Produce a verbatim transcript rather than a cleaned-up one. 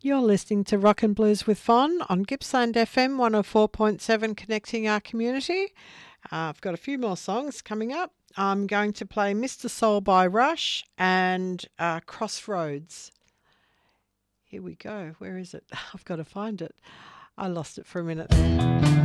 You're listening to Rock and Blues with Von on Gippsland F M one oh four point seven, connecting our community. Uh, I've got a few more songs coming up. I'm going to play Mister Soul by Rush and uh, Crossroads. Here we go. Where is it? I've got to find it. I lost it for a minute there.